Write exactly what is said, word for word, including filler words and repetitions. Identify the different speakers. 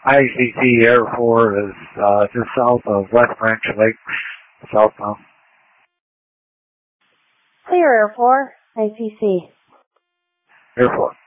Speaker 1: I C C Air four is uh, just south of West Branch Lakes, southbound.
Speaker 2: Clear Air four, I C C.
Speaker 1: Air four.